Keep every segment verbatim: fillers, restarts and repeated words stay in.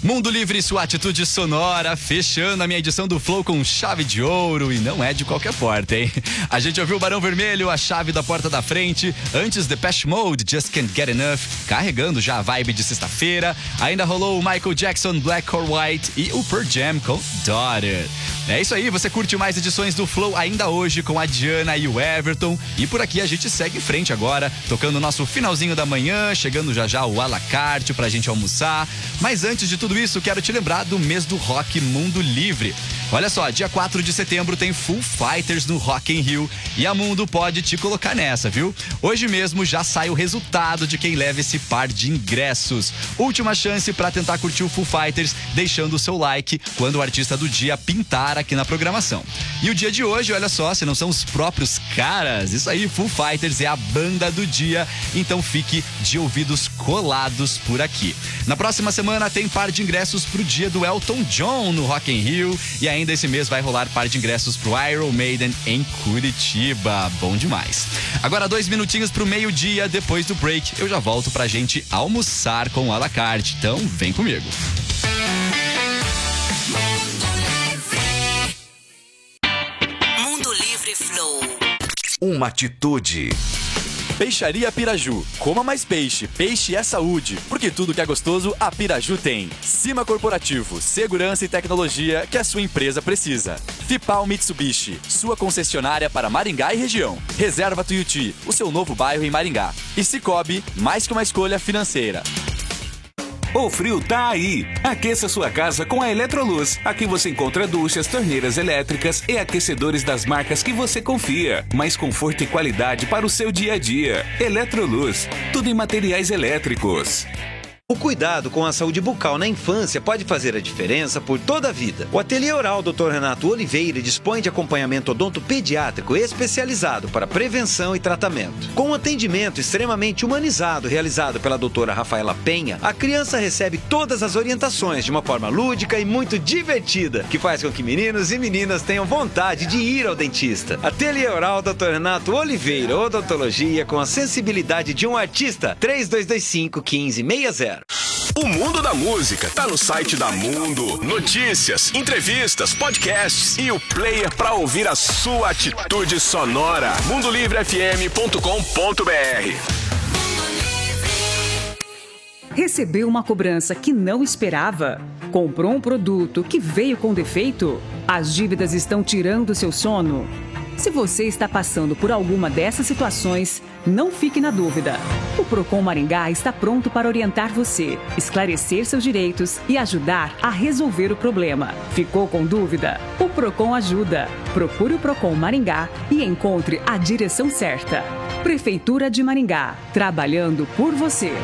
Mundo Livre, sua atitude sonora, fechando a minha edição do Flow com chave de ouro, e não é de qualquer porta, hein? A gente ouviu o Barão Vermelho, a chave da porta da frente, antes Depeche Mode, Just Can't Get Enough, carregando já a vibe de sexta-feira. Ainda rolou o Michael Jackson, Black or White, e o Pearl Jam com Daughter. É isso aí, você curte mais edições do Flow ainda hoje com a Diana e o Everton, e por aqui a gente segue em frente agora, tocando o nosso finalzinho da manhã, chegando já já o à la carte pra gente almoçar. Mas antes de tudo isso, quero te lembrar do mês do rock Mundo Livre. Olha só, dia quatro de setembro tem Foo Fighters no Rock in Rio e a Mundo pode te colocar nessa, viu? Hoje mesmo já sai o resultado de quem leva esse par de ingressos. Última chance para tentar curtir o Foo Fighters, deixando o seu like quando o artista do dia pintar aqui na programação. E o dia de hoje, olha só, se não são os próprios caras, isso aí, Foo Fighters é a banda do dia, então fique de ouvidos colados por aqui. Na próxima semana tem par de ingressos pro dia do Elton John no Rock in Rio, e ainda esse mês vai rolar par de ingressos pro Iron Maiden em Curitiba. Bom demais. Agora dois minutinhos pro meio-dia, depois do break eu já volto pra gente almoçar com o à la carte, então vem comigo. Mundo Livre Flow. Uma atitude. Peixaria Piraju. Coma mais peixe. Peixe é saúde. Porque tudo que é gostoso, a Piraju tem. Cima Corporativo. Segurança e tecnologia que a sua empresa precisa. Fipal Mitsubishi. Sua concessionária para Maringá e região. Reserva Tuiuti. O seu novo bairro em Maringá. E Cicobi, mais que uma escolha financeira. O frio tá aí. Aqueça sua casa com a Eletroluz. Aqui você encontra duchas, torneiras elétricas e aquecedores das marcas que você confia. Mais conforto e qualidade para o seu dia a dia. Eletroluz. Tudo em materiais elétricos. O cuidado com a saúde bucal na infância pode fazer a diferença por toda a vida. O Ateliê Oral doutor Renato Oliveira dispõe de acompanhamento odontopediátrico especializado para prevenção e tratamento. Com um atendimento extremamente humanizado realizado pela doutora Rafaela Penha, a criança recebe todas as orientações de uma forma lúdica e muito divertida, que faz com que meninos e meninas tenham vontade de ir ao dentista. Ateliê Oral doutor Renato Oliveira, odontologia com a sensibilidade de um artista. três dois dois cinco, um cinco seis zero. O mundo da música tá no site da Mundo. Notícias, entrevistas, podcasts e o player para ouvir a sua atitude sonora. mundo livre f m ponto com ponto b r. Recebeu uma cobrança que não esperava? Comprou um produto que veio com defeito? As dívidas estão tirando seu sono? Se você está passando por alguma dessas situações, não fique na dúvida. O Procon Maringá está pronto para orientar você, esclarecer seus direitos e ajudar a resolver o problema. Ficou com dúvida? O Procon ajuda. Procure o Procon Maringá e encontre a direção certa. Prefeitura de Maringá, trabalhando por você.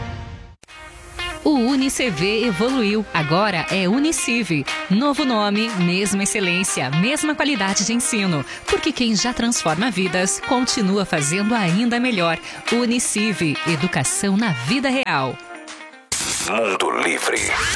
O UniCV evoluiu, agora é Uniciv. Novo nome, mesma excelência, mesma qualidade de ensino. Porque quem já transforma vidas, continua fazendo ainda melhor. Uniciv, educação na vida real. Mundo Livre.